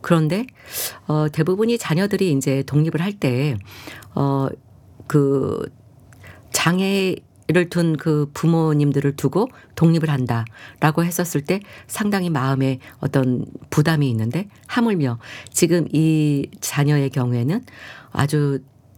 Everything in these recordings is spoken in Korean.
그런데 대부분이 자녀들이 인제 독립을 할 때 그 장애를 둔 그 부모님들을 두고 독립을 한다라고 했었을 때 상당히 마음에 어떤 부담이 있는데, 하물며 지금 이 자녀의 경우에는 아주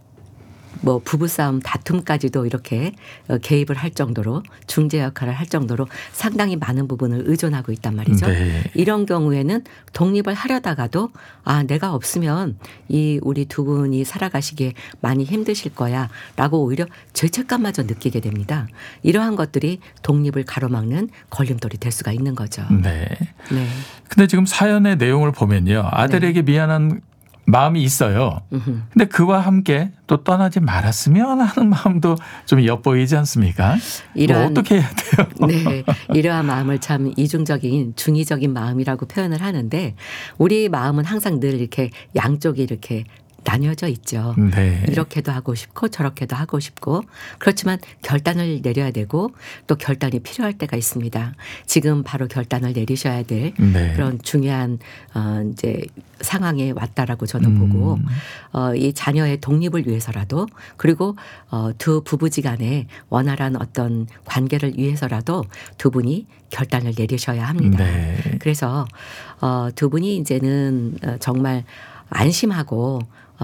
뭐 부부싸움 다툼까지도 이렇게 개입을 할 정도로, 중재 역할을 할 정도로 상당히 많은 부분을 의존하고 있단 말이죠. 네. 이런 경우에는 독립을 하려다가도 내가 없으면 이 우리 두 분이 살아가시기에 많이 힘드실 거야 라고 오히려 죄책감마저 느끼게 됩니다. 이러한 것들이 독립을 가로막는 걸림돌이 될 수가 있는 거죠. 네. 네. 근데 지금 사연의 내용을 보면요. 아들에게 미안한 마음이 있어요. 근데 그와 함께 또 떠나지 말았으면 하는 마음도 좀 엿보이지 않습니까? 뭐 어떻게 해야 돼요? 네, 이러한 마음을 참 이중적인 중의적인 마음이라고 표현을 하는데, 우리 마음은 항상 늘 이렇게 양쪽이 이렇게 나뉘어져 있죠. 네. 이렇게도 하고 싶고 저렇게도 하고 싶고, 그렇지만 결단을 내려야 되고 또 결단이 필요할 때가 있습니다. 지금 바로 결단을 내리셔야 될 네. 그런 중요한 이제 상황에 왔다라고 저는 보고, 이 자녀의 독립을 위해서라도, 그리고 두 부부지간에 원활한 어떤 관계를 위해서라도 두 분이 결단을 내리셔야 합니다. 네. 그래서 두 분이 이제는 정말 안심하고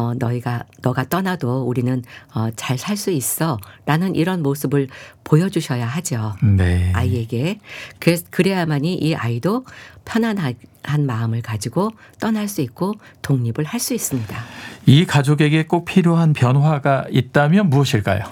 너가 떠나도 우리는 잘 살 수 있어 라는 이런 모습을 보여주셔야 하죠. 네. 아이에게. 그래야만이 이 아이도 편안한 마음을 가지고 떠날 수 있고 독립을 할 수 있습니다. 이 가족에게 꼭 필요한 변화가 있다면 무엇일까요?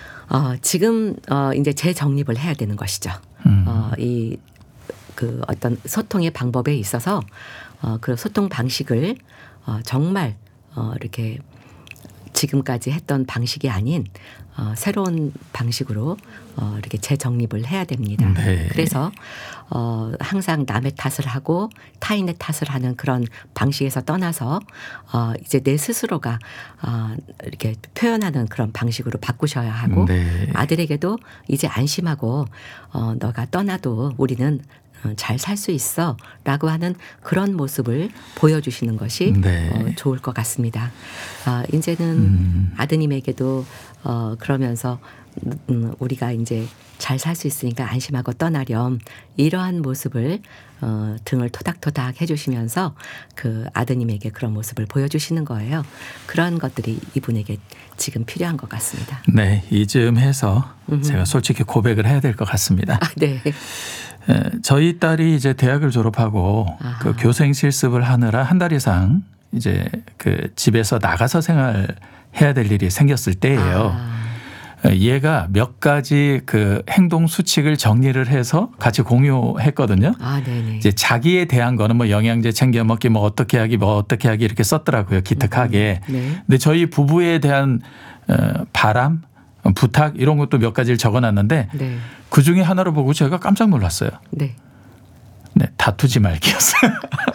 지금 이제 재정립을 해야 되는 것이죠. 이 그 어떤 소통의 방법에 있어서 그 소통 방식을 정말 이렇게 지금까지 했던 방식이 아닌 새로운 방식으로 이렇게 재정립을 해야 됩니다. 네. 그래서 항상 남의 탓을 하고 타인의 탓을 하는 그런 방식에서 떠나서 이제 내 스스로가 이렇게 표현하는 그런 방식으로 바꾸셔야 하고, 네. 아들에게도 이제 안심하고 너가 떠나도 우리는 잘 살 수 있어 라고 하는 그런 모습을 보여주시는 것이 네. 좋을 것 같습니다. 이제는 아드님에게도 그러면서 우리가 이제 잘 살 수 있으니까 안심하고 떠나렴, 이러한 모습을 등을 토닥토닥 해주시면서 그 아드님에게 그런 모습을 보여주시는 거예요. 그런 것들이 이분에게 지금 필요한 것 같습니다. 네, 이쯤 해서 제가 솔직히 고백을 해야 될 것 같습니다. 네. 저희 딸이 이제 대학을 졸업하고 그 교생 실습을 하느라 한 달 이상 이제 그 집에서 나가서 생활해야 될 일이 생겼을 때예요. 얘가 몇 가지 그 행동 수칙을 정리를 해서 같이 공유했거든요. 네네. 이제 자기에 대한 거는 뭐 영양제 챙겨 먹기, 뭐 어떻게 하기 이렇게 썼더라고요. 기특하게. 네. 근데 저희 부부에 대한 바람, 부탁 이런 것도 몇 가지를 적어놨는데 네. 그 중에 하나를 보고 제가 깜짝 놀랐어요. 네. 네, 다투지 말기였어요.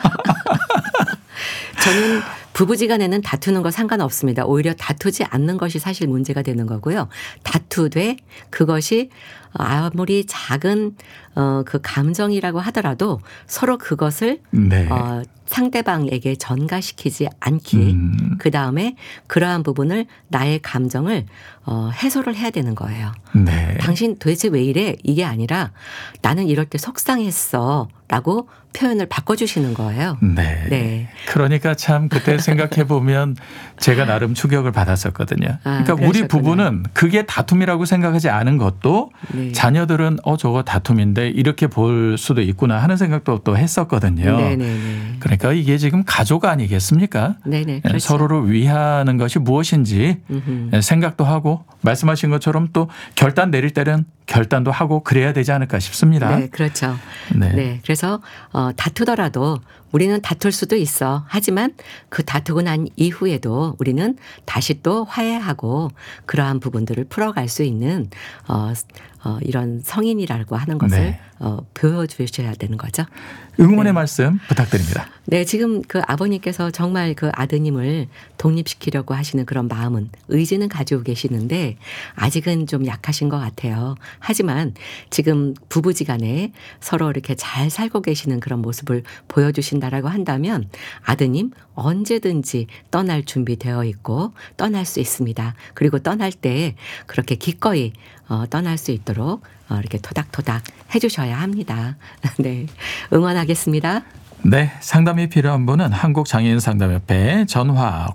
저는 부부지간에는 다투는 거 상관없습니다. 오히려 다투지 않는 것이 사실 문제가 되는 거고요. 다투되 그것이 아무리 작은 그 감정이라고 하더라도 서로 그것을 네. 상대방에게 전가시키지 않기. 그다음에 그러한 부분을, 나의 감정을 해소를 해야 되는 거예요. 네. 당신 도대체 왜 이래? 이게 아니라 나는 이럴 때 속상했어 라고 표현을 바꿔주시는 거예요. 네. 네. 그러니까 참 그때 생각해 보면 제가 나름 충격을 받았었거든요. 그러니까 우리 그러셨구나. 부부는 그게 다툼이라고 생각하지 않은 것도 네. 자녀들은 저거 다툼인데 이렇게 볼 수도 있구나 하는 생각도 또 했었거든요. 네네네. 그러니까 이게 지금 가족 아니겠습니까? 네네. 그렇죠. 서로를 위하는 것이 무엇인지 생각도 하고, 말씀하신 것처럼 또 결단 내릴 때는 결단도 하고 그래야 되지 않을까 싶습니다. 네, 그렇죠. 네. 네. 그래서 다투더라도 우리는 다툴 수도 있어. 하지만 그 다투고 난 이후에도 우리는 다시 또 화해하고 그러한 부분들을 풀어갈 수 있는 이런 성인이라고 하는 것을 네. 보여주셔야 되는 거죠. 응원의 네. 말씀 부탁드립니다. 네, 지금 그 아버님께서 정말 그 아드님을 독립시키려고 하시는 그런 마음은 의지는 가지고 계시는데 아직은 좀 약하신 것 같아요. 하지만 지금 부부지간에 서로 이렇게 잘 살고 계시는 그런 모습을 보여주신다라고 한다면 아드님 언제든지 떠날 준비되어 있고 떠날 수 있습니다. 그리고 떠날 때 그렇게 기꺼이 떠날 수 있도록 이렇게 토닥토닥 해주셔야 합니다. 네, 응원하겠습니다. 네, 상담이 필요한 분은 한국장애인상담협회 전화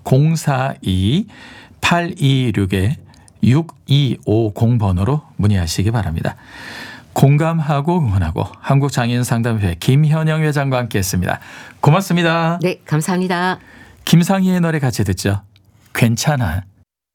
042-826-6250번으로 문의하시기 바랍니다. 공감하고 응원하고 한국장애인상담협회 김현영 회장과 함께했습니다. 고맙습니다. 네, 감사합니다. 김상희의 노래 같이 듣죠. 괜찮아.